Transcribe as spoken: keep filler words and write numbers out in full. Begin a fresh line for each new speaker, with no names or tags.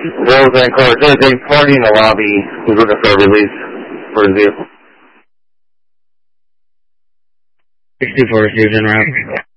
Rolls and cars. There's a party in the lobby who's looking for a release for his vehicle.
sixty-four received en route.